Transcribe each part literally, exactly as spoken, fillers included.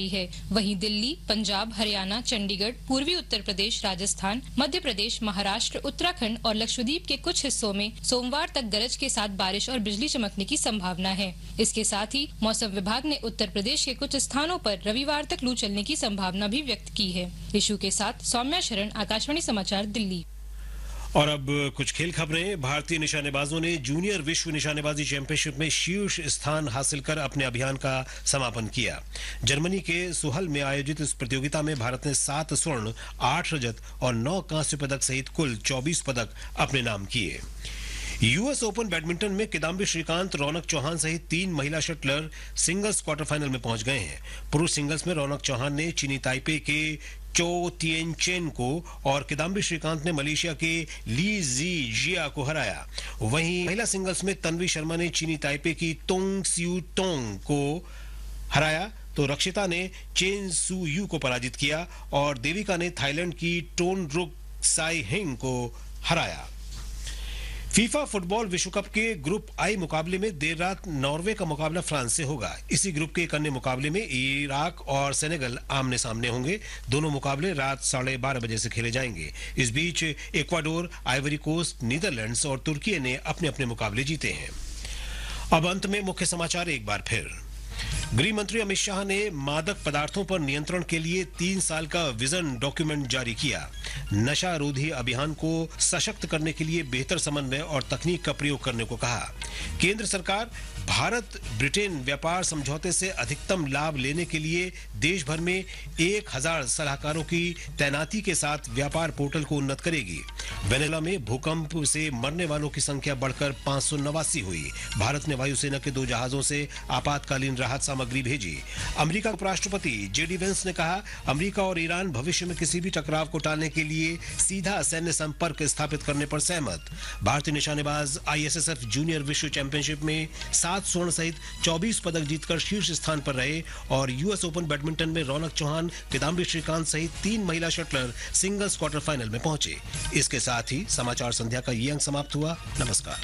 आई है। वहीं दिल्ली, पंजाब, हरियाणा, चंडीगढ़, पूर्वी उत्तर प्रदेश, राजस्थान, मध्य प्रदेश, महाराष्ट्र, उत्तराखंड और लक्षद्वीप के कुछ हिस्सों में सोमवार तक गरज के साथ बारिश और बिजली चमकने की संभावना है। इसके साथ ही मौसम विभाग ने उत्तर प्रदेश के कुछ स्थानों पर रविवार तक लू चलने की संभावना भी व्यक्त की है। इशू के साथ सौम्या शरण, आकाशवाणी समाचार, दिल्ली। और अब कुछ खेल खबरें। भारतीय निशानेबाजों ने जूनियर विश्व निशानेबाजी चैंपियनशिप में शीर्ष स्थान हासिल कर अपने अभियान का समापन किया। जर्मनी के सुहल में आयोजित इस प्रतियोगिता में भारत ने सात स्वर्ण, आठ रजत और नौ कांस्य पदक सहित कुल चौबीस पदक अपने नाम किए। यूएस ओपन बैडमिंटन में किदाम्बी श्रीकांत, रौनक चौहान सहित तीन महिला शटलर सिंगल्स क्वार्टर फाइनल में पहुंच गए हैं। पुरुष सिंगल्स में रौनक चौहान ने चीनी ताइपे के चो तिएनचेन को और किदाम्बी श्रीकांत ने मलेशिया के ली जी जिया को हराया। वहीं महिला सिंगल्स में तन्वी शर्मा ने चीनी ताइपे की तोंग सियू टोंग को हराया तो रक्षिता ने चेन सू यू को पराजित किया और देविका ने थाईलैंड की टोन रुक साई हिंग को हराया। फीफा फुटबॉल विश्व कप के ग्रुप आई मुकाबले में देर रात नॉर्वे का मुकाबला फ्रांस से होगा। इसी ग्रुप के एक अन्य मुकाबले में इराक और सेनेगल आमने सामने होंगे। दोनों मुकाबले रात साढ़े बारह बजे से खेले जाएंगे। इस बीच इक्वाडोर, आइवरी कोस्ट, नीदरलैंड्स और तुर्की ने अपने अपने मुकाबले जीते हैं। अब अंत में मुख्य समाचार एक बार फिर। गृह मंत्री अमित शाह ने मादक पदार्थों पर नियंत्रण के लिए तीन साल का विजन डॉक्यूमेंट जारी किया। नशा रोधी अभियान को सशक्त करने के लिए बेहतर समन्वय और तकनीक का प्रयोग करने को कहा। केंद्र सरकार भारत ब्रिटेन व्यापार समझौते से अधिकतम लाभ लेने के लिए देश भर में एक हजार सलाहकारों की तैनाती के साथ व्यापार पोर्टल को उन्नत करेगी। वेनेजुएला में भूकंप से मरने वालों की संख्या बढ़कर पांच सौ नवासी हुई। भारत ने वायुसेना के दो जहाजों से आपातकालीन राहत सामग्री भेजी। अमेरिका उपराष्ट्रपति जेडी वेंस ने कहा, अमेरिका और ईरान भविष्य में किसी भी टकराव को टालने के लिए सीधा सैन्य संपर्क स्थापित करने पर सहमत। भारतीय निशानेबाज आईएसएसएफ जूनियर विश्व चैंपियनशिप में सात स्वर्ण सहित चौबीस पदक जीतकर शीर्ष स्थान पर रहे और यूएस ओपन बैडमिंटन में रौनक चौहान, किदाम्बी श्रीकांत सहित तीन महिला शटलर सिंगल्स क्वार्टर फाइनल में पहुंचे। इसके साथ ही समाचार संध्या का ये अंक समाप्त हुआ। नमस्कार।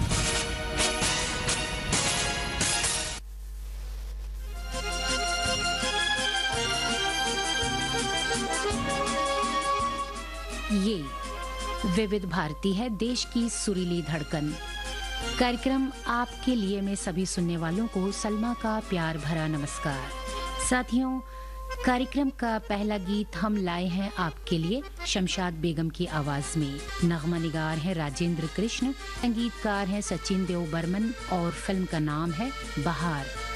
ये विविध भारती है, देश की सुरीली धड़कन। कार्यक्रम आपके लिए में सभी सुनने वालों को सलमा का प्यार भरा नमस्कार। साथियों, कार्यक्रम का पहला गीत हम लाए हैं आपके लिए शमशाद बेगम की आवाज में। नगमा निगार है राजेंद्र कृष्ण, संगीतकार है सचिन देव बर्मन और फिल्म का नाम है बहार।